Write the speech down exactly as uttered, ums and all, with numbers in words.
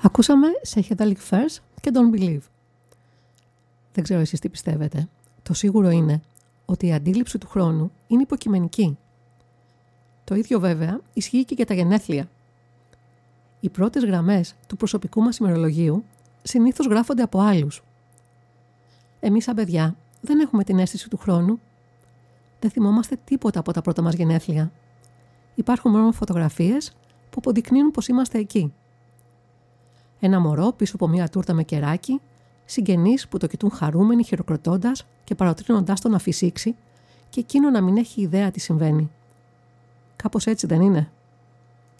Ακούσαμε Psychedelic Furs και Don't Believe. Δεν ξέρω εσείς τι πιστεύετε. Το σίγουρο είναι ότι η αντίληψη του χρόνου είναι υποκειμενική. Το ίδιο βέβαια ισχύει και για τα γενέθλια. Οι πρώτες γραμμές του προσωπικού μας ημερολογίου συνήθως γράφονται από άλλους. Εμείς σαν παιδιά δεν έχουμε την αίσθηση του χρόνου. Δεν θυμόμαστε τίποτα από τα πρώτα μας γενέθλια. Υπάρχουν μόνο φωτογραφίες που αποδεικνύουν πως είμαστε εκεί. Ένα μωρό πίσω από μια τούρτα με κεράκι, συγγενείς που το κοιτούν χαρούμενοι χειροκροτώντας και παροτρύνοντάς τον να φυσήξει και εκείνο να μην έχει ιδέα τι συμβαίνει. Κάπως έτσι δεν είναι?